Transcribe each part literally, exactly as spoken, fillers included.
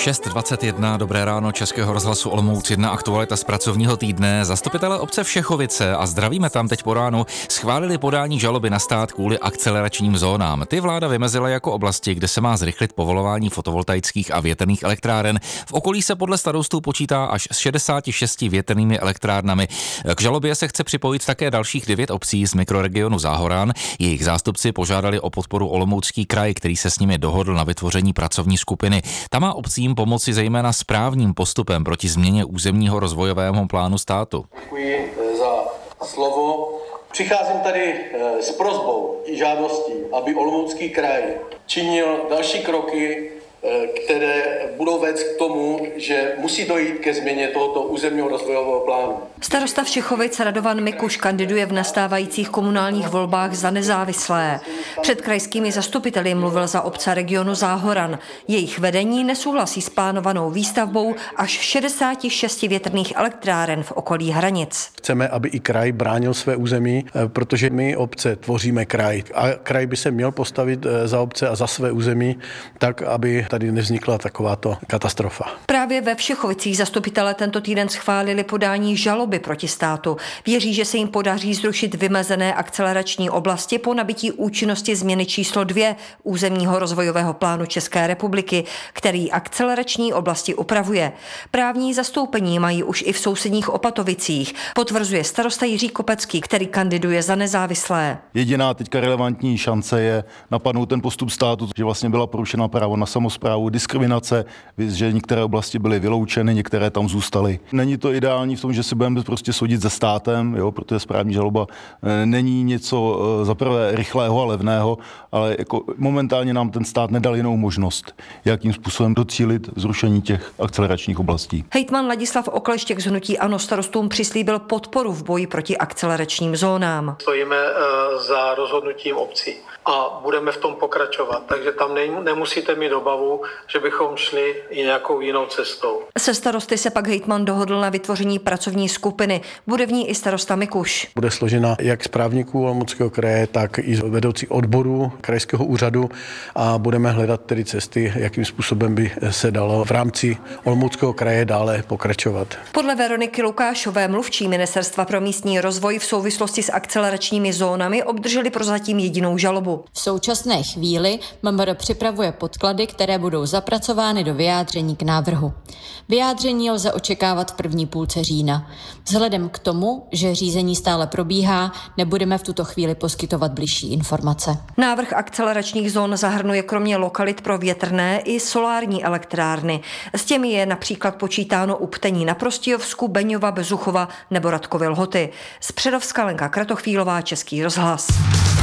šest dvacet jedna, dobré ráno, Českého rozhlasu Olomouc, jedna aktualita z pracovního týdne. Zastupitelé obce Všechovice, a zdravíme tam teď po ránu, schválili podání žaloby na stát kvůli akceleračním zónám. Ty vláda vymezila jako oblasti, kde se má zrychlit povolování fotovoltaických a větrných elektráren. V okolí se podle starostů počítá až s šedesáti šesti větrnými elektrárnami. K žalobě se chce připojit také dalších devět obcí z mikroregionu Záhoran. Jejich zástupci požádali o podporu Olomoucký kraj, který se s nimi dohodl na vytvoření pracovní skupiny. Ta má obcím pomoci zejména správním postupem proti změně územního rozvojového plánu státu. Děkuji za slovo. Přicházím tady s prosbou i žádostí, aby Olomoucký kraj činil další kroky, které budou vést k tomu, že musí dojít ke změně tohoto územního rozvojového plánu. Starosta Všechovic Radovan Mikuš kandiduje v nastávajících komunálních volbách za nezávislé. Před krajskými zastupiteli mluvil za obce regionu Záhoran. Jejich vedení nesouhlasí s plánovanou výstavbou až šedesáti šesti větrných elektráren v okolí hranic. Chceme, aby i kraj bránil své území, protože my obce tvoříme kraj. A kraj by se měl postavit za obce a za své území tak, aby tady nevznikla takováto katastrofa. Právě ve Všechovicích zastupitelé tento týden schválili podání žaloby proti státu. Věří, že se jim podaří zrušit vymezené akcelerační oblasti po nabití účinnosti změny číslo dvě územního rozvojového plánu České republiky, který akcelerační oblasti upravuje. Právní zastoupení mají už i v sousedních Opatovicích, potvrzuje starosta Jiří Kopecký, který kandiduje za nezávislé. Jediná teďka relevantní šance je napadnout ten postup státu, že vlastně byla porušena právo na samosprávu, diskriminace, že některé oblasti byly vyloučeny, některé tam zůstaly. Není to ideální v tom, že si budeme prostě soudit se státem, jo, protože správní žaloba není něco za prvé rychlého a levného, ale jako momentálně nám ten stát nedal jinou možnost, jakým způsobem docílit zrušení těch akceleračních oblastí. Hejtman Ladislav Okleštěk z hnutí ANO starostům přislíbil podporu v boji proti akceleračním zónám. Stojíme za rozhodnutím obcí a budeme v tom pokračovat, takže tam nemusíte mít obavu, že bychom šli i nějakou jinou cestou. Se starosty se pak hejtman dohodl na vytvoření pracovní skupiny. Bude v ní i starosta Mikuš. Bude složena jak z právníků Olomouckého kraje, tak i z vedoucí odboru krajského úřadu a budeme hledat tedy cesty, jakým způsobem by se dalo v rámci Olomouckého kraje dále pokračovat. Podle Veroniky Lukášové, mluvčí Ministerstva pro místní rozvoj, v souvislosti s akceleračními zónami obdrželi prozatím jedinou žalobu. V současné chvíli M M R připravuje podklady, které budou zapracovány do vyjádření k návrhu. Vyjádření lze očekávat v první půlce října. Vzhledem k tomu, že řízení stále probíhá, nebudeme v tuto chvíli poskytovat bližší informace. Návrh akceleračních zón zahrnuje kromě lokalit pro větrné i solární elektrárny. S těmi je například počítáno u Ptení na Prostějovsku, Beňova, Bezuchova nebo Radkovy Lhoty. Z Přerovska Lenka Kratochvílová, Český rozhlas.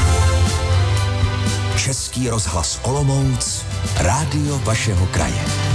Český rozhlas Olomouc, rádio vašeho kraje.